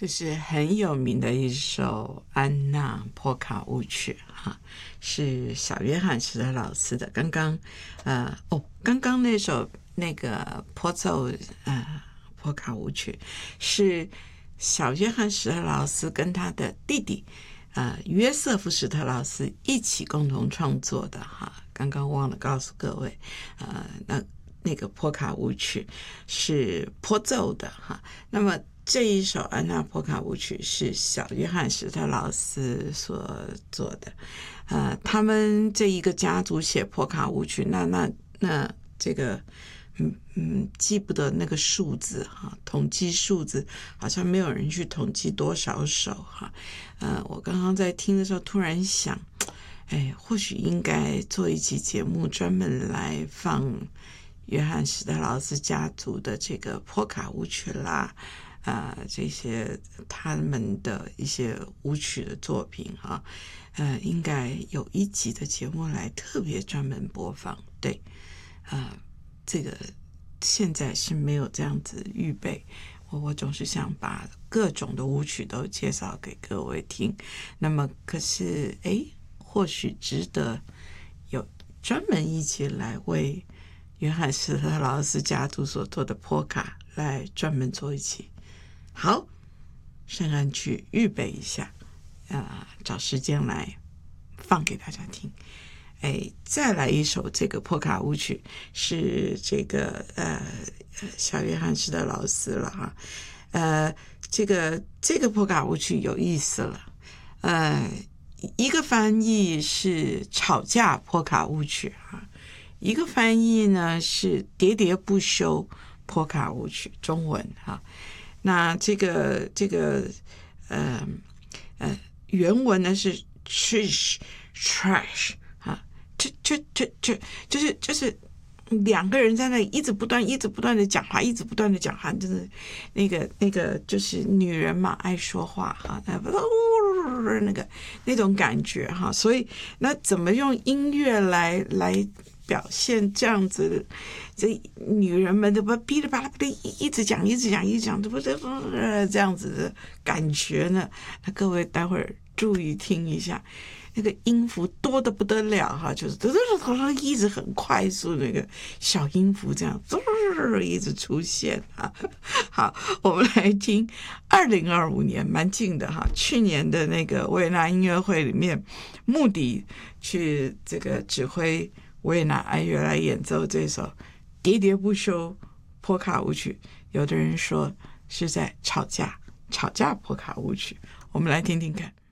这是很有名的一首安娜波卡舞曲哈，是小约翰史特劳斯的。刚刚那首那个波奏波卡舞曲是小约翰史特劳斯跟他的弟弟约瑟夫史特劳斯一起共同创作的哈。刚刚忘了告诉各位，那个波卡舞曲是波奏的哈。那么这一首安娜波卡舞曲是小约翰史特劳斯所做的，他们这一个家族写波卡舞曲，那这个记不得那个数字哈，统计数字好像没有人去统计多少首哈。我刚刚在听的时候突然想，或许应该做一期节目专门来放约翰史特劳斯家族的这个波卡舞曲啦。这些他们的一些舞曲的作品哈，应该有一集的节目来特别专门播放。对，这个现在是没有这样子预备，我总是想把各种的舞曲都介绍给各位听。那么可是或许值得有专门一集来为约翰史特劳斯家族所做的波卡来专门做一期。好，圣安去预备一下，找时间来放给大家听。再来一首这个波卡舞曲是这个小约翰史特劳斯了哈。这个波卡舞曲有意思了，一个翻译是吵架波卡舞曲哈，一个翻译呢是喋喋不休波卡舞曲，中文哈。那这个原文呢是 trash 啊，就是两个人在那里一直不断的讲话，就是那个就是女人嘛，爱说话哈，那种感觉哈，所以那怎么用音乐来表现这样子，这女人们的噼里啪啦的一直讲，这样子的感觉呢？那各位待会儿注意听一下，那个音符多得不得了哈，就是一直很快速，那个小音符这样一直出现啊。好，我们来听2025年蛮近的哈，去年的那个维也纳音乐会里面，穆迪去这个指挥维也纳爱乐来演奏这首喋喋不休波卡舞曲，有的人说是在吵架波卡舞曲，我们来听听看。